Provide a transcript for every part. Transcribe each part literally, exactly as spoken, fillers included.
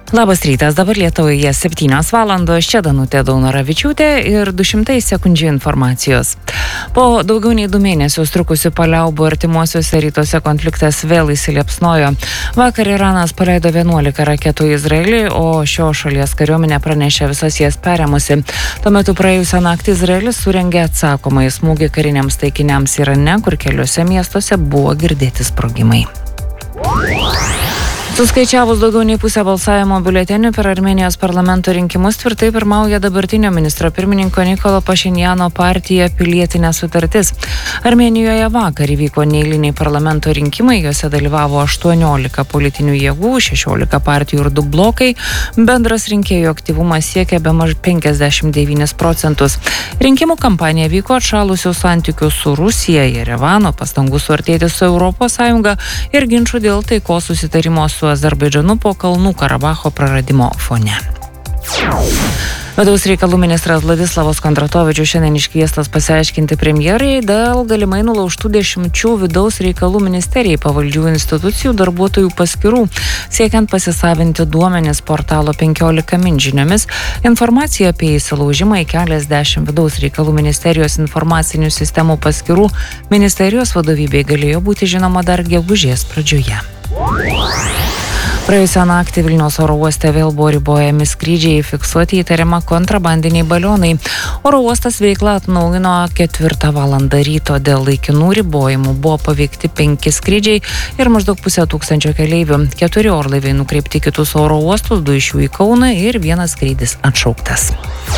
Labas rytas, dabar Lietuvoje septynios valandos, čia Danutė Daunoravičiūtė ir du šimtai sekundžių informacijos. Po daugiau nei du mėnesius trukusių paliaubų artimuosiuose rytuose konfliktas vėl įsiliepsnojo. Vakar Iranas paleido vienuolika raketų į Izraelį, o šio šalies kariuomenė pranešė visas jas perėmusi. Tuo metu praėjusią naktį Izraelis surengė atsakomąjį smūgį kariniams taikiniams Irane, kur keliuose miestuose buvo girdėti sprogimai. Suskaičiavus daugiau nei pusę balsavimo biuletenių per Armėnijos parlamento rinkimus tvirtai pirmauja dabartinio ministro pirmininko Nikolo Pašinjano partija Pilietinė sutartis. Armėnijoje vakar įvyko neeiliniai parlamento rinkimai, juose dalyvavo aštuoniolika politinių jėgų, šešiolika partijų ir du blokai. Bendras rinkėjų aktyvumas siekia bemaž penkiasdešimt devynis procentus. Rinkimų kampanija vyko atšalusių santykių su Rusija, Jerevano, pastangų suartėti su Europos Sąjunga ir ginčų dėl taikos susitarimo su Azerbaidžanu po Kalnų Karabacho praradimo fone. Vidaus reikalų ministras Vladislavas Kondratovičius šiandien iškviestas pasiaiškinti premjerai dėl galimai nulaužtų dešimčių vidaus reikalų ministerijai pavaldžių institucijų darbuotojų paskyrų, siekiant pasisavinti duomenis portalo penkiolika min žiniomis. Informacija apie įsilaužimą į keliasdešimt vidaus reikalų ministerijos informacinių sistemų paskyrų ministerijos vadovybei galėjo būti žinoma dar gegužės pradžioje. Praėjusią naktį Vilniaus oro uoste vėl buvo ribojami skrydžiai, fiksuoti įtariama kontrabandiniai balionai. Oro uostas veiklą atnaujino ketvirtą valandą ryto. Dėl laikinų ribojimų buvo paveikti penki skrydžiai ir maždaug pusę tūkstančio keleivių. Keturi orlaiviai nukreipti kitus oro uostus, du iš jų į Kauną ir vienas skrydis atšauktas.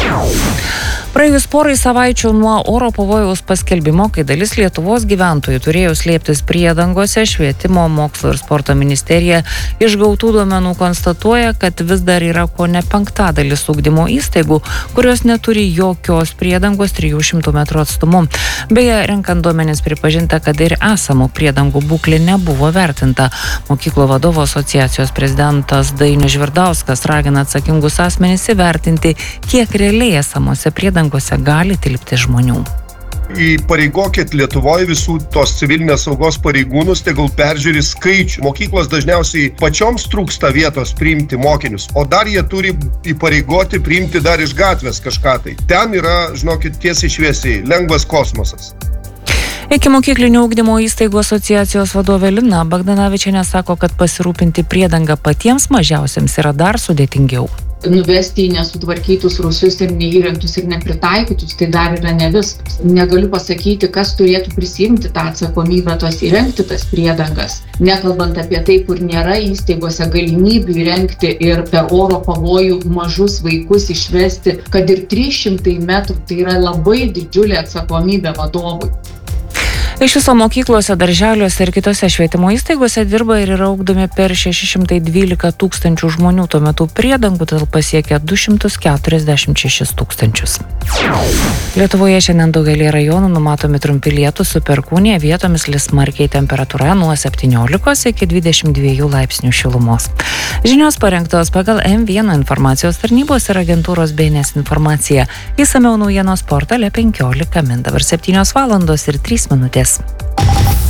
Praėjus porai savaičių nuo oro pavojaus paskelbimo, kai dalis Lietuvos gyventojų turėjo slėptis priedangose, Švietimo, mokslo ir sporto ministerija iš gautų duomenų konstatuoja, kad vis dar yra kone penktadalis ugdymo įstaigų, kurios neturi jokios priedangos trijų šimtų metrų atstumu. Beje, renkant duomenis pripažinta, kad ir esamų priedangų būklė nebuvo vertinta. Mokyklų vadovų asociacijos prezidentas Dainius Žvirdauskas ragina atsakingus asmenis įvertinti, kiek realiai esamose priedangose gali tilpti žmonių. Įpareigokit Lietuvoje visų tos civilinės saugos pareigūnus, tegul peržiūri skaičių. Mokyklos dažniausiai pačioms trūksta vietos priimti mokinius, o dar jie turi įpareigoti priimti dar iš gatvės kažką tai. Ten yra, žinokit, tiesiai šviesiai, lengvas kosmosas. Ikimokyklinio ugdymo įstaigų asociacijos vadovė Lina Bagdanavičienė sako, kad pasirūpinti priedangą patiems mažiausiems yra dar sudėtingiau. Nuvesti į nesutvarkytus rūsius ir neįrengtus ir nepritaikytus, tai dar yra ne viskas. Negaliu pasakyti, kas turėtų prisimti tą atsakomybę tos įrengti tas priedangas. Nekalbant apie tai, kur nėra įstaigose galimybių įrengti ir per oro pavojų mažus vaikus išvesti, kad ir trys šimtai metrų, tai yra labai didžiulė atsakomybė vadovui. Iš viso mokyklose, darželiuose ir kitose švietimo įstaigose dirba ir yra ugdomi per šeši šimtai dvylika tūkstančių žmonių, tuo metu priedangų talpa siekia du šimtus keturiasdešimt šešis tūkstančius. Lietuvoje šiandien daugelį rajonų numatomi trumpi lietūs su perkūnija, vietomis lis smarkiai, temperatūra nuo septyniolikos iki dvidešimt dviejų laipsnių šilumos. Žinios parengtos pagal M vienas informacijos tarnybos ir agentūros B N S informacija. Išsamiau naujienos portale penkiolika min. Dabar septynios valandos ir trys minutės.